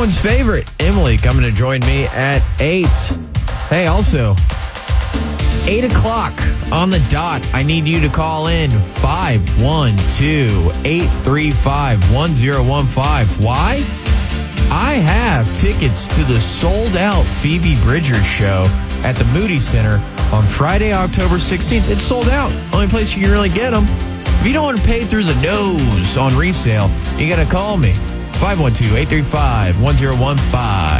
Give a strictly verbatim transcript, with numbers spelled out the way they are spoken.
Everyone's favorite, Emily, coming to join me at eight. Hey, also, eight o'clock on the dot. I need you to call in five one two, eight three five, one zero one five. Why? I have tickets to the sold-out Phoebe Bridgers show at the Moody Center on Friday, October sixteenth. It's sold out. Only place you can really get them. If you don't want to pay through the nose on resale, you got to call me. five one two, eight three five, one zero one five.